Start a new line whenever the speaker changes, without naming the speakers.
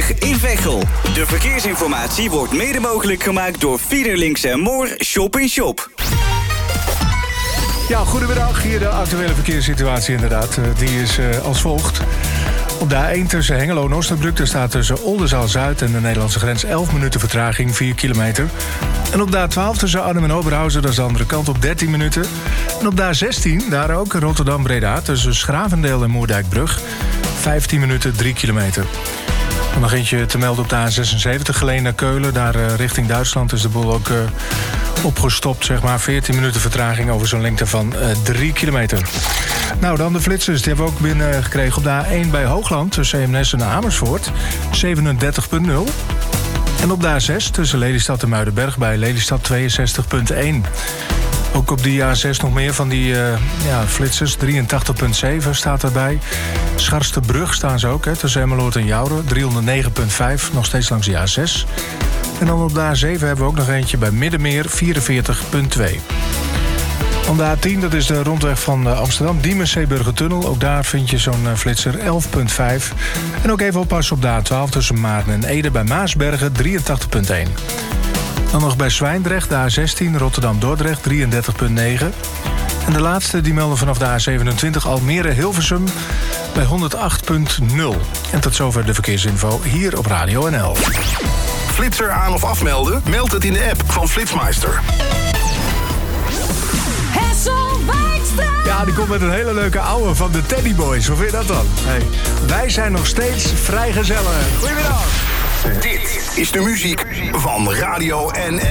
A20 in Veghel. De verkeersinformatie wordt mede mogelijk gemaakt door Fiederlinks en Moor Shop in Shop.
Ja, goedemiddag. Hier de actuele verkeerssituatie inderdaad. Die is als volgt. Op de A1 tussen Hengelo en Osnabrück... er staat tussen Oldenzaal-Zuid en de Nederlandse grens 11 minuten vertraging, 4 kilometer. En op de A12 tussen Arnhem en Oberhausen, dat is de andere kant, op 13 minuten. En op de A16, daar ook Rotterdam-Breda... tussen Schravendeel en Moerdijkbrug, 15 minuten, 3 kilometer. En nog eentje te melden op de A76, Geleen naar Keulen. Daar richting Duitsland is de boel ook opgestopt, zeg maar. 14 minuten vertraging over zo'n lengte van 3 kilometer. Nou, dan de flitsers. Die hebben we ook binnengekregen op de A1 bij Hoogland... tussen Eemnes en Amersfoort, 37.0. En op de A6 tussen Lelystad en Muidenberg bij Lelystad 62.1. Ook op die A6 nog meer van die flitsers. 83.7 staat erbij. Scharsterbrug staan ze ook, tussen Emmeloord en Jouren. 309.5, nog steeds langs die A6. En dan op de A7 hebben we ook nog eentje bij Middenmeer, 44.2. Op de A10, dat is de rondweg van Amsterdam, Diemen-Zeeburgertunnel. Ook daar vind je zo'n flitser, 11.5. En ook even oppassen op de A12 tussen Maarten en Ede bij Maasbergen, 83.1. Dan nog bij Zwijndrecht, de A16, Rotterdam-Dordrecht, 33.9. En de laatste, die melden vanaf de A27 Almere-Hilversum bij 108.0. En tot zover de verkeersinfo hier op Radio NL.
Flitser aan of afmelden? Meld het in de app van Flitsmeister.
Ja, die komt met een hele leuke ouwe van de Teddy Boys. Hoe vind je dat dan? Hey, wij zijn nog steeds vrijgezellen. Goedemiddag.
Dit is de muziek van Radio NL.